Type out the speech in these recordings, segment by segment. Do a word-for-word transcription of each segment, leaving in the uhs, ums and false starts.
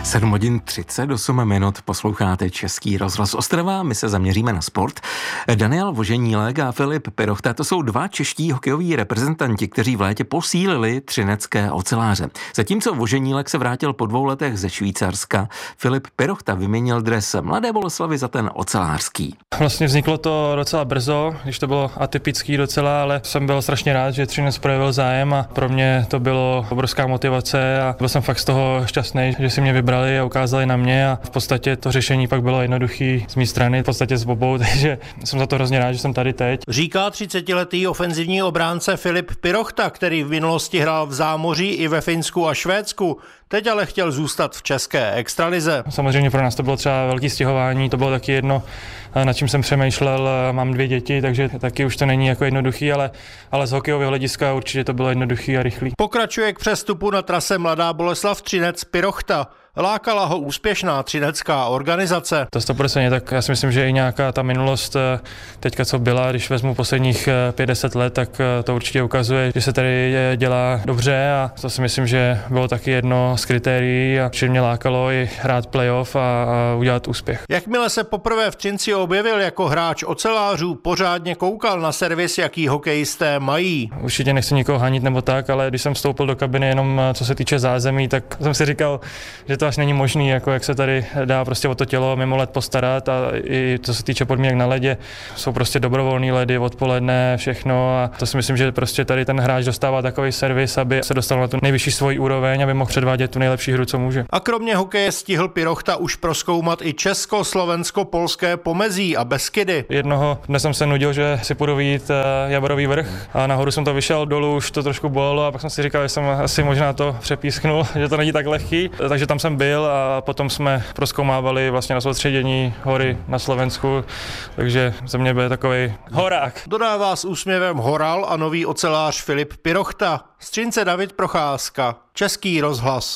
sedm hodin třicet osm minut, posloucháte Český rozhlas Ostrava, my se zaměříme na sport. Daniel Voženílek a Filip Pirochta, to jsou dva čeští hokejoví reprezentanti, kteří v létě posílili třinecké oceláře. Zatímco Voženílek se vrátil po dvou letech ze Švýcarska, Filip Pirochta vyměnil dres Mladé Boleslavi za ten ocelářský. Vlastně vzniklo to docela brzo, když to bylo atypický docela, ale jsem byl strašně rád, že Třinec projevil zájem a pro mě to bylo obrovská motivace a byl jsem fakt z toho šťastný, že si mě vybrali a ukázali na mě a v podstatě to řešení pak bylo jednoduchý z mé strany, v podstatě s obou, takže jsem za to hrozně rád, že jsem tady teď. Říká třicetiletý ofenzivní obránce Filip Pirochta, který v minulosti hrál v zámoří i ve Finsku a Švédsku. Teď ale chtěl zůstat v české extralize. Samozřejmě pro nás to bylo třeba velký stěhování, to bylo taky jedno, nad čím jsem přemýšlel, mám dvě děti, takže taky už to není jako jednoduchý, ale, ale z hokejového hlediska určitě to bylo jednoduchý a rychlý. Pokračuje k přestupu na trase Mladá Boleslav Třinec Pirochta. Lákala ho úspěšná třinecká organizace. To sto procent, tak já si myslím, že i nějaká ta minulost teďka, co byla, když vezmu posledních pět deset let, tak to určitě ukazuje, že se tady dělá dobře a to si myslím, že bylo taky jedno z kritérií a že mě lákalo i hrát playoff a, a udělat úspěch. Jakmile se poprvé v Třinci objevil jako hráč ocelářů, pořádně koukal na servis, jaký hokejisté mají. Určitě nechci nikoho hanit nebo tak, ale když jsem vstoupil do kabiny jenom co se týče zázemí, tak jsem si říkal, že to až není možný, jako jak se tady dá prostě o to tělo mimo led postarat a i co se týče podmínek na ledě, jsou prostě dobrovolný ledy, odpoledne, všechno a to si myslím, že prostě tady ten hráč dostává takový servis, aby se dostal na tu nejvyšší svoji úroveň, aby mohl předvádět tu nejlepší hru, co může. A kromě hokeje stihl Pirochta už prozkoumat i česko-slovensko-polské pomezí a Beskydy. Jednoho dnes jsem se nudil, že si půjdu vyjít Jaborový vrch a nahoru jsem to vyšel, dolů už to trošku bolelo a pak jsem si říkal, že jsem asi možná to přepísknul, že to není tak lehký, takže tam jsem byl a potom jsme prozkoumávali vlastně na soustředění hory na Slovensku, takže ze mě byl takový horák. Dodává s úsměvem horal a nový ocelář Filip Pirochta. Z Třince David Procházka, Český rozhlas.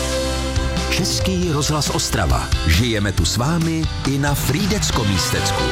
Český rozhlas Ostrava. Žijeme tu s vámi i na Frýdecko-Místecku.